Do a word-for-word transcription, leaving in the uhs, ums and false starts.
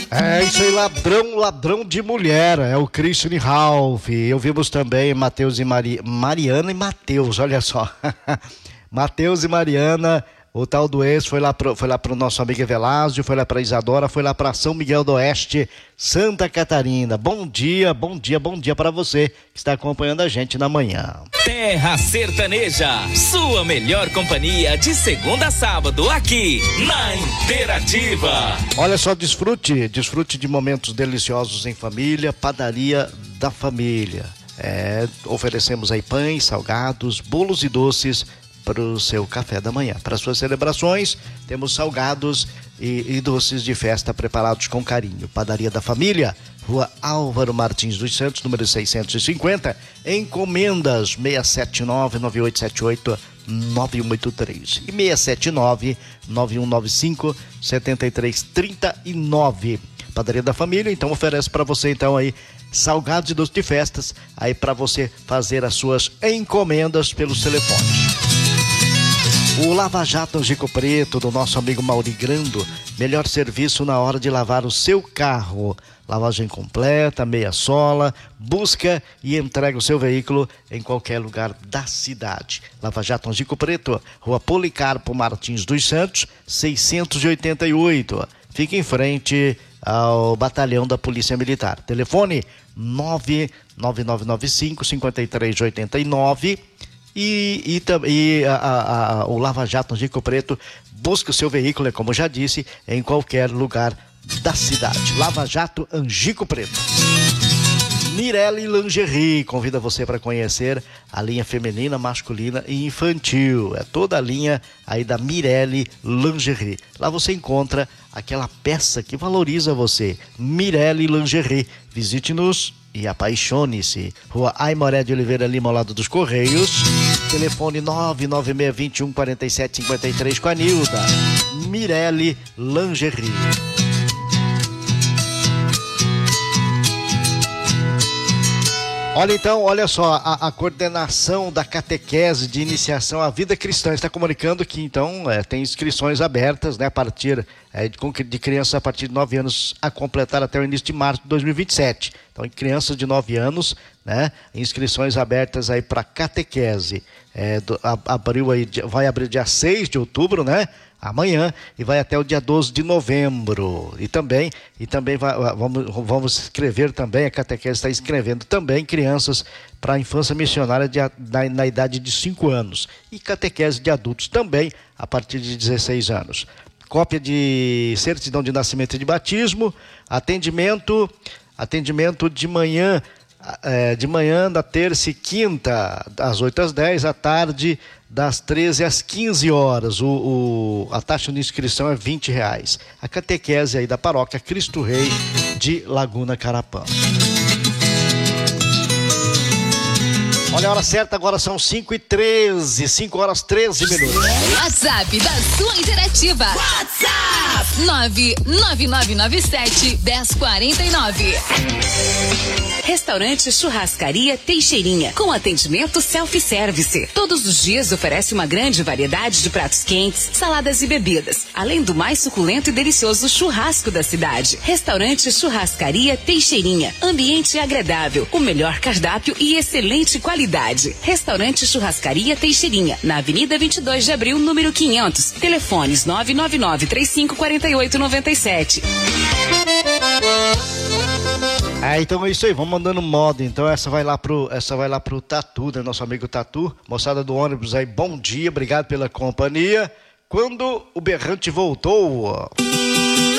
É isso aí, ladrão, ladrão de mulher, é o Christian Ralph. Eu vimos também Matheus e Mari... Mariana e Matheus, olha só. Matheus e Mariana, o tal do ex foi lá pro, foi lá pro nosso amigo Evelásio, foi lá pra Isadora, foi lá pra São Miguel do Oeste, Santa Catarina. Bom dia, bom dia, bom dia para você que está acompanhando a gente na manhã. Terra Sertaneja, sua melhor companhia de segunda a sábado aqui na Interativa. Olha só, desfrute, desfrute de momentos deliciosos em família, Padaria da Família. É, oferecemos aí pães, salgados, bolos e doces para o seu café da manhã. Para suas celebrações, temos salgados e, e doces de festa preparados com carinho. Padaria da Família, Rua Álvaro Martins dos Santos, número seiscentos e cinquenta, encomendas seis sete nove, nove oito sete oito, nove um oito três e seis sete nove, nove um nove cinco, sete três três nove. Padaria da Família, então, oferece para você, então, aí, salgados e doces de festas, aí para você fazer as suas encomendas pelos telefones. O Lava Jato Angico Preto, do nosso amigo Mauri Grando, melhor serviço na hora de lavar o seu carro. Lavagem completa, meia sola, busca e entrega o seu veículo em qualquer lugar da cidade. Lava Jato Angico Preto, Rua Policarpo Martins dos Santos, seiscentos e oitenta e oito. Fica em frente ao batalhão da Polícia Militar. Telefone nove nove nove nove cinco, cinco três oito nove. E, e, e a, a, a, o Lava Jato Angico Preto busca o seu veículo, como já disse, em qualquer lugar da cidade. Lava Jato Angico Preto. Mirelli Lingerie convida você para conhecer a linha feminina, masculina e infantil. É toda a linha aí da Mirelli Lingerie. Lá você encontra aquela peça que valoriza você. Mirelli Lingerie. Visite-nos e apaixone-se. Rua Aimoré de Oliveira Lima, ao lado dos Correios. Telefone nove nove seis dois um, quatro sete cinco três com a Nilda. Mirelli Lingerie. Olha então, olha só, a, a coordenação da catequese de iniciação à vida cristã está comunicando que então é, tem inscrições abertas, né, a partir é, de, de crianças a partir de nove anos a completar até o início de março de dois mil e vinte e sete. Então, em crianças de nove anos, né, inscrições abertas aí para catequese. É, do, a, abriu aí, vai abrir dia seis de outubro, né? Amanhã, e vai até o dia doze de novembro. E também, e também vai, vamos, vamos escrever também, a catequese está inscrevendo também crianças para a infância missionária de, na, na idade de cinco anos. E catequese de adultos também a partir de dezesseis anos. Cópia de certidão de nascimento e de batismo, atendimento, atendimento de manhã, é, de manhã da terça e quinta, das oito às dez, à tarde, das treze às quinze horas. O, o, a taxa de inscrição é vinte reais. A catequese aí da paróquia Cristo Rei de Laguna Carapã. Olha a hora certa, agora são cinco e treze, cinco horas treze minutos. WhatsApp da sua Interativa. WhatsApp nove nove nove nove sete, um zero quatro nove. Restaurante Churrascaria Teixeirinha, com atendimento self-service. Todos os dias oferece uma grande variedade de pratos quentes, saladas e bebidas, além do mais suculento e delicioso churrasco da cidade. Restaurante Churrascaria Teixeirinha, ambiente agradável, o melhor cardápio e excelente qualidade. Restaurante Churrascaria Teixeirinha, na Avenida vinte e dois de Abril, número quinhentos. Telefones nove nove nove, três cinco quatro oito nove sete. É, então é isso aí, vamos mandando moda. Então essa vai lá pro, essa vai lá pro Tatu, né? Nosso amigo Tatu, moçada do ônibus aí, bom dia, obrigado pela companhia. Quando o berrante voltou,